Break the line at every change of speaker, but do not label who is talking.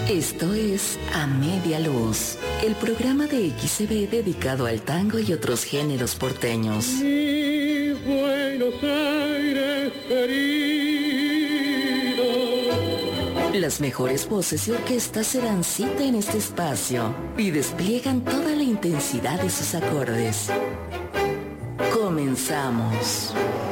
Esto es A Media Luz, el programa de XCB dedicado al tango y otros géneros porteños.
Mi Buenos Aires querido.
Las mejores voces y orquestas se dan cita en este espacio y despliegan toda la intensidad de sus acordes. Comenzamos.